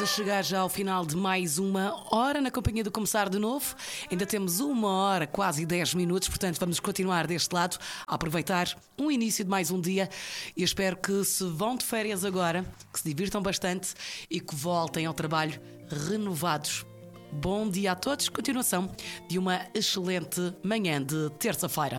chegar já ao final de mais uma hora na companhia do Começar de Novo. Ainda temos uma hora, quase 10 minutos, portanto vamos continuar deste lado a aproveitar o início de mais um dia e espero que se vão de férias agora, que se divirtam bastante e que voltem ao trabalho renovados. Bom dia a todos, continuação de uma excelente manhã de terça-feira.